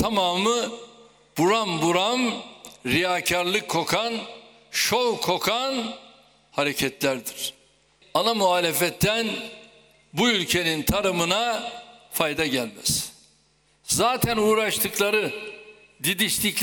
tamamı buram buram riyakarlık kokan, şov kokan hareketlerdir. Ana muhalefetten bu ülkenin tarımına fayda gelmez. Zaten uğraştıkları, didiştikleri